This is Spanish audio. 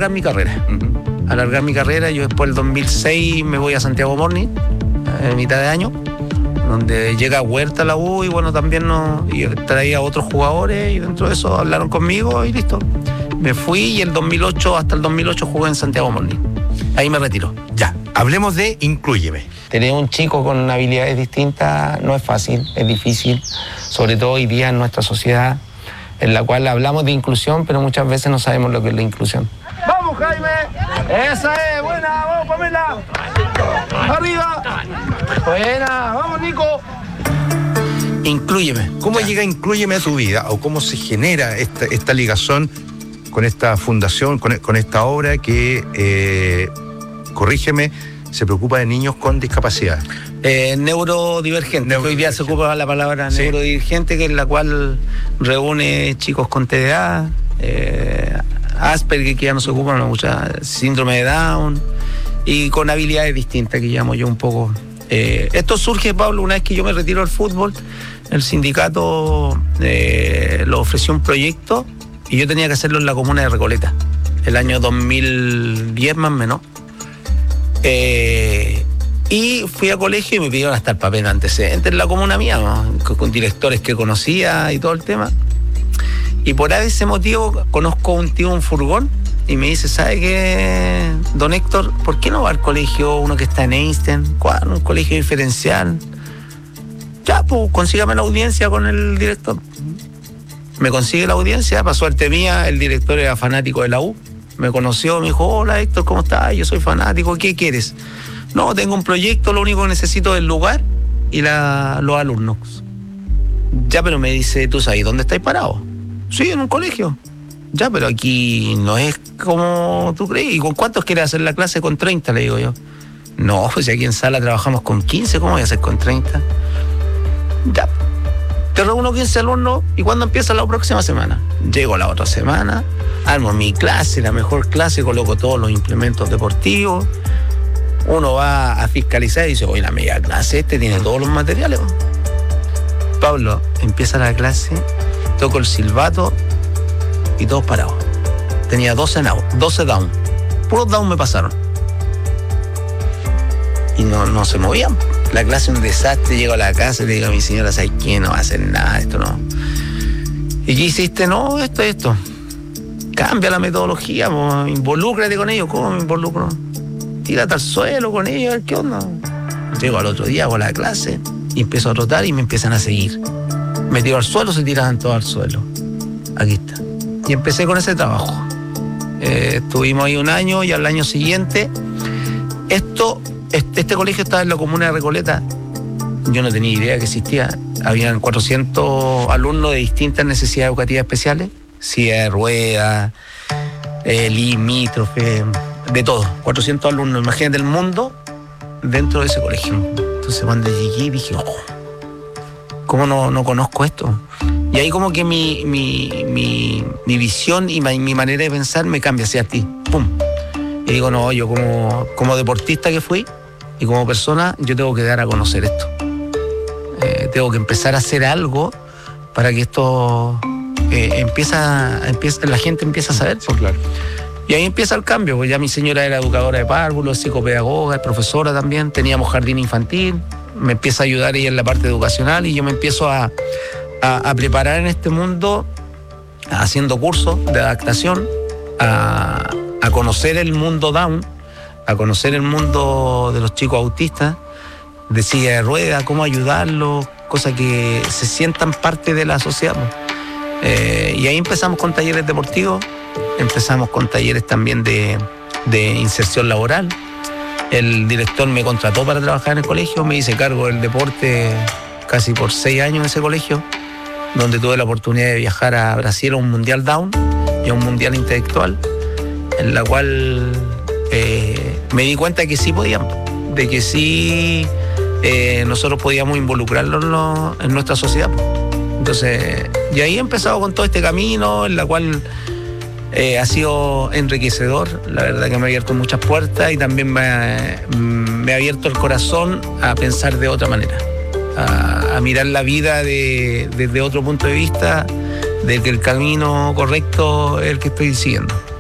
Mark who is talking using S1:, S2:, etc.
S1: alargar mi carrera. Alargar mi carrera. Yo después del 2006 me voy a Santiago Morning, en mitad de año, donde llega Huerta a la U y bueno, también y traía otros jugadores y dentro de eso hablaron conmigo y listo. Me fui y hasta el 2008 jugué en Santiago Morning. Ahí me retiro.
S2: Ya, hablemos de Inclúyeme.
S1: Tener un chico con habilidades distintas no es fácil, es difícil, sobre todo hoy día en nuestra sociedad, en la cual hablamos de inclusión, pero muchas veces no sabemos lo que es la inclusión.
S3: ¡Vamos, Jaime! ¡Esa es! ¡Buena! ¡Vamos, Pamela! ¡Arriba! ¡Buena! ¡Vamos, Nico!
S1: Inclúyeme.
S2: ¿Cómo llega Inclúyeme a tu vida? ¿O cómo se genera esta ligazón con esta fundación, con esta obra que, corrígeme, se preocupa de niños con discapacidad?
S1: Neurodivergente. Hoy día se ocupa la palabra neurodivergente, que es la cual reúne chicos con TDA, Asperger, que ya no se ocupa mucho, síndrome de Down, y con habilidades distintas, que llamo yo un poco. Esto surge, Pablo, una vez que yo me retiro del fútbol. El sindicato lo ofreció un proyecto y yo tenía que hacerlo en la comuna de Recoleta, el año 2010 más o menos. Y fui a colegio y me pidieron hasta el papel de antecedentes en la comuna mía, ¿no? Con directores que conocía y todo el tema. Y por ese motivo conozco a un tío, un furgón, y me dice, ¿sabe qué, don Héctor? ¿Por qué no va al colegio uno que está en Einstein? ¿Cuál? Un colegio diferencial. Ya, pues, consígame la audiencia con el director. Me consigue la audiencia, para suerte mía, el director era fanático de la U. Me conoció, me dijo, hola Héctor, ¿cómo estás? Yo soy fanático, ¿qué quieres? No, tengo un proyecto, lo único que necesito es el lugar y los alumnos. Ya, pero me dice, ¿tú sabes dónde estáis parados? Sí, en un colegio. Ya, pero aquí no es como tú crees. ¿Y con cuántos quieres hacer la clase? Con 30, le digo yo. No, pues aquí en sala trabajamos con 15, ¿cómo voy a hacer con 30? Ya, te reúno 15 alumnos y ¿cuándo empieza la próxima semana? Llego la otra semana, armo mi clase, la mejor clase, coloco todos los implementos deportivos. Uno va a fiscalizar y dice, oye, la media clase tiene todos los materiales. Pablo, empieza la clase, toco el silbato y todos parados. Tenía 12 down. Puros down me pasaron. Y no se movían. La clase es un desastre. Llego a la casa y le digo a mi señora, ¿sabes qué? No va a hacer nada, esto no. ¿Y qué hiciste? No, esto. Cambia la metodología, involúcrate con ellos. ¿Cómo me involucro? Tírate al suelo con ellos, a ver qué onda. Llego al otro día, hago la clase y empiezo a trotar y me empiezan a seguir. Me tiro al suelo, se tiraban todos al suelo. Aquí está. Y empecé con ese trabajo. Estuvimos ahí un año y al año siguiente, este colegio estaba en la comuna de Recoleta. Yo no tenía idea que existía. Habían 400 alumnos de distintas necesidades educativas especiales, silla de ruedas, limítrofe, de todo. 400 alumnos, imagínate el mundo dentro de ese colegio. Entonces cuando llegué dije, ¿cómo no conozco esto? Y ahí como que mi visión y mi manera de pensar me cambia hacia ti. ¡Pum! Y digo, no, yo como deportista que fui y como persona, yo tengo que dar a conocer esto. Tengo que empezar a hacer algo para que esto la gente empiece a saber.
S2: Sí, claro.
S1: Y ahí empieza el cambio, pues ya mi señora era educadora de párvulos, psicopedagoga, profesora también, teníamos jardín infantil, me empieza a ayudar ella en la parte educacional y yo me empiezo a preparar en este mundo, haciendo cursos de adaptación, a conocer el mundo Down, a conocer el mundo de los chicos autistas, de silla de ruedas, cómo ayudarlos, cosas que se sientan parte de la sociedad. Y ahí empezamos con talleres deportivos, empezamos con talleres también de inserción laboral. El director me contrató para trabajar en el colegio, me hice cargo del deporte casi por 6 años en ese colegio, donde tuve la oportunidad de viajar a Brasil a un mundial Down y a un mundial intelectual, en la cual me di cuenta que sí podíamos, de que sí nosotros podíamos involucrarlos en nuestra sociedad. Entonces, y ahí he empezado con todo este camino, en la cual ha sido enriquecedor. La verdad que me ha abierto muchas puertas y también me ha abierto el corazón a pensar de otra manera, a mirar la vida desde otro punto de vista, de que el camino correcto es el que estoy siguiendo.